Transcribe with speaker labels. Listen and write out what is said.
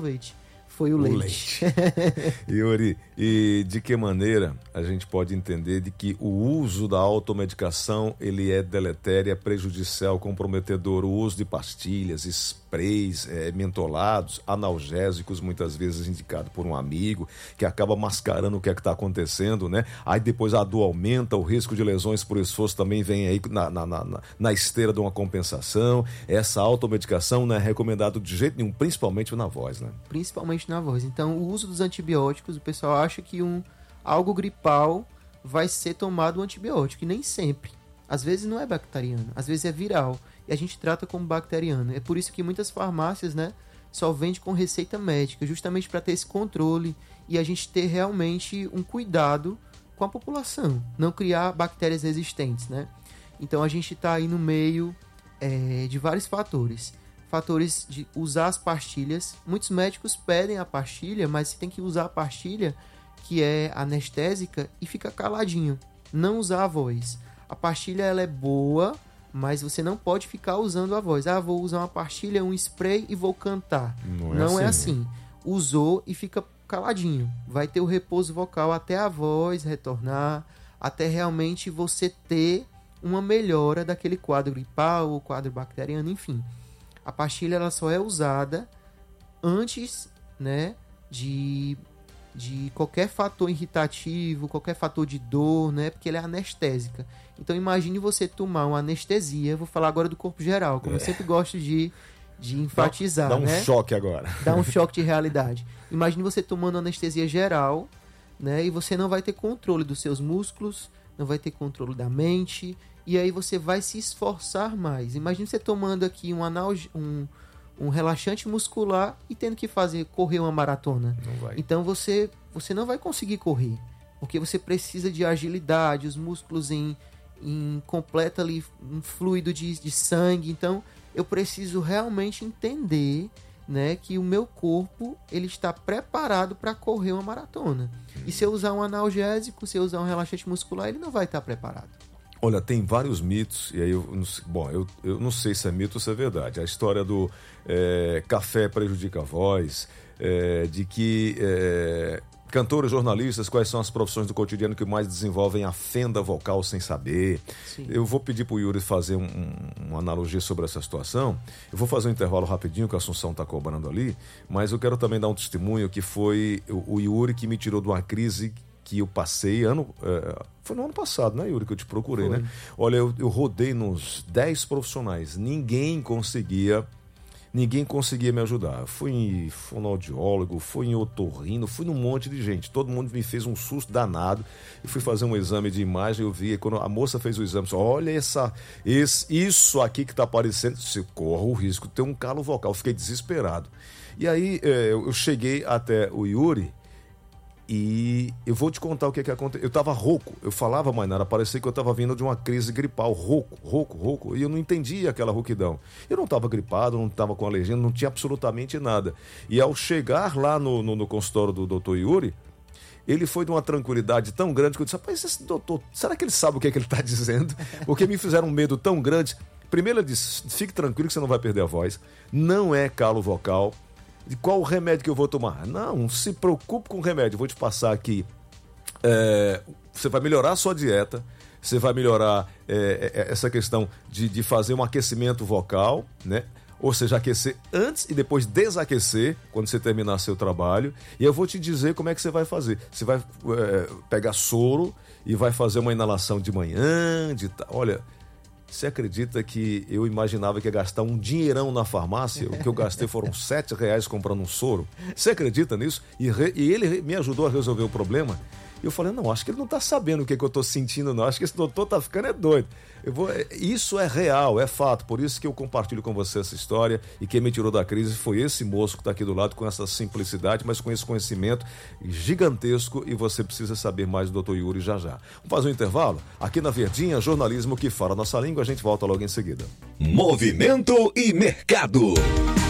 Speaker 1: sorvete. Foi o leite.
Speaker 2: Yuri, e de que maneira a gente pode entender de que o uso da automedicação ele é deletério, é prejudicial, comprometedor? O uso de pastilhas, sprays, mentolados, analgésicos, muitas vezes indicado por um amigo, que acaba mascarando o que é que está acontecendo, né? Aí depois a dor aumenta, o risco de lesões por esforço também vem aí na esteira de uma compensação. Essa automedicação não é recomendado de jeito nenhum, principalmente na voz, né?
Speaker 1: Principalmente na voz. Então, o uso dos antibióticos, o pessoal acha que algo gripal vai ser tomado um antibiótico, e nem sempre. Às vezes não é bacteriano, às vezes é viral, e a gente trata como bacteriano. É por isso que muitas farmácias, né, só vendem com receita médica, justamente para ter esse controle e a gente ter realmente um cuidado com a população, não criar bactérias resistentes, né? Então, a gente está aí no meio de vários fatores de usar as pastilhas. Muitos médicos pedem a pastilha, mas você tem que usar a pastilha que é anestésica e fica caladinho, não usar a voz. A pastilha ela é boa, mas você não pode ficar usando a voz. Vou usar uma pastilha, um spray e vou cantar. Não é assim. Usou e fica caladinho. Vai ter o repouso vocal até a voz retornar, até realmente você ter uma melhora daquele quadro gripal ou quadro bacteriano, enfim. A pastilha ela só é usada antes, né, de qualquer fator irritativo, qualquer fator de dor, né, porque ela é anestésica. Então imagine você tomar uma anestesia, vou falar agora do corpo geral, como eu sempre gosto de enfatizar.
Speaker 2: Dá um choque agora.
Speaker 1: Dá um choque de realidade. Imagine você tomando anestesia geral, né, e você não vai ter controle dos seus músculos, não vai ter controle da mente, e aí você vai se esforçar mais. Imagine você tomando aqui um relaxante muscular e tendo que correr uma maratona.
Speaker 2: Não vai.
Speaker 1: Então você não vai conseguir correr, porque você precisa de agilidade, os músculos em completo ali, um fluido de sangue. Então eu preciso realmente entender, né, que o meu corpo ele está preparado para correr uma maratona. E se eu usar um analgésico, se eu usar um relaxante muscular, ele não vai estar preparado.
Speaker 2: Olha, tem vários mitos, e aí eu não sei se é mito ou se é verdade. A história do café prejudica a voz, de que cantores, jornalistas, quais são as profissões do cotidiano que mais desenvolvem a fenda vocal sem saber. Sim. Eu vou pedir para o Yuri fazer uma analogia sobre essa situação. Eu vou fazer um intervalo rapidinho, que a Assunção está cobrando ali, mas eu quero também dar um testemunho que foi o Yuri que me tirou de uma crise que eu passei foi no ano passado, né, Yuri, que eu te procurei, né? Olha, eu rodei nos 10 profissionais, ninguém conseguia me ajudar. Fui em fonoaudiólogo, fui em otorrino, fui num monte de gente, todo mundo me fez um susto danado. Eu fui fazer um exame de imagem, eu vi, quando a moça fez o exame, olha isso aqui que está aparecendo, você corre o risco de ter um calo vocal. Eu fiquei desesperado. E aí eu cheguei até o Yuri, e eu vou te contar o que aconteceu. Eu tava rouco, eu falava, Mainara, parecia que eu tava vindo de uma crise gripal, rouco, e eu não entendia aquela rouquidão. Eu não tava gripado, não tava com alergia, não tinha absolutamente nada. E ao chegar lá no consultório do Dr. Yuri, ele foi de uma tranquilidade tão grande que eu disse, rapaz, esse doutor, será que ele sabe o que ele tá dizendo? Porque me fizeram um medo tão grande. Primeiro ele disse, fique tranquilo que você não vai perder a voz, não é calo vocal. De qual o remédio que eu vou tomar? Não se preocupe com o remédio. Eu vou te passar aqui. Você vai melhorar a sua dieta. Você vai melhorar essa questão de fazer um aquecimento vocal, né? Ou seja, aquecer antes e depois desaquecer quando você terminar seu trabalho. E eu vou te dizer como é que você vai fazer. Você vai pegar soro e vai fazer uma inalação de manhã. Olha... Você acredita que eu imaginava que ia gastar um dinheirão na farmácia? O que eu gastei foram R$7 comprando um soro. Você acredita nisso? E ele me ajudou a resolver o problema. E eu falei, não, acho que ele não está sabendo o que eu estou sentindo, não. Acho que esse doutor está ficando doido. Isso é real, é fato. Por isso que eu compartilho com você essa história. E quem me tirou da crise foi esse moço que está aqui do lado, com essa simplicidade, mas com esse conhecimento gigantesco. E você precisa saber mais do Dr. Yuri já. Vamos fazer um intervalo? Aqui na Verdinha, jornalismo que fala nossa língua. A gente volta logo em seguida.
Speaker 3: Movimento e mercado.